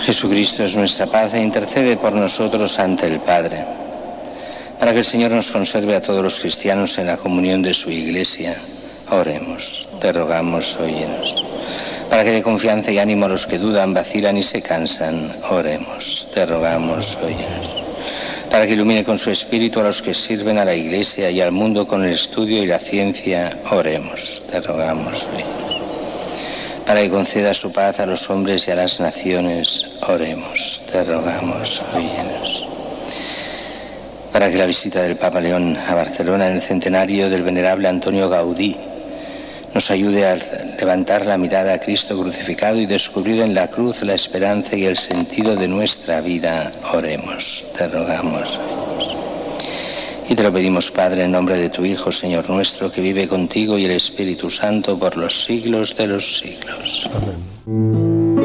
Jesucristo es nuestra paz e intercede por nosotros ante el Padre. Para que el Señor nos conserve a todos los cristianos en la comunión de su Iglesia, oremos. Te rogamos, óyenos. Para que dé confianza y ánimo a los que dudan, vacilan y se cansan, oremos. Te rogamos, óyenos. Para que ilumine con su Espíritu a los que sirven a la Iglesia y al mundo con el estudio y la ciencia, oremos. Te rogamos, óyenos. Para que conceda su paz a los hombres y a las naciones, oremos. Te rogamos, óyenos. Para que la visita del Papa León a Barcelona en el centenario del venerable Antonio Gaudí nos ayude a levantar la mirada a Cristo crucificado y descubrir en la cruz la esperanza y el sentido de nuestra vida, oremos. Te rogamos, óyenos. Y te lo pedimos, Padre, en nombre de tu Hijo, Señor nuestro, que vive contigo y el Espíritu Santo por los siglos de los siglos. Amén.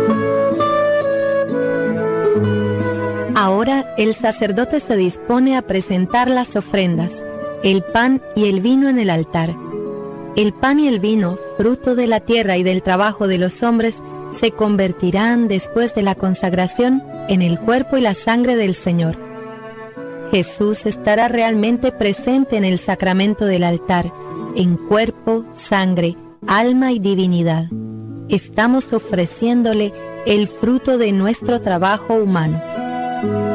Ahora el sacerdote se dispone a presentar las ofrendas, el pan y el vino en el altar. El pan y el vino, fruto de la tierra y del trabajo de los hombres, se convertirán después de la consagración en el cuerpo y la sangre del Señor. Jesús estará realmente presente en el sacramento del altar, en cuerpo, sangre, alma y divinidad. Estamos ofreciéndole el fruto de nuestro trabajo humano.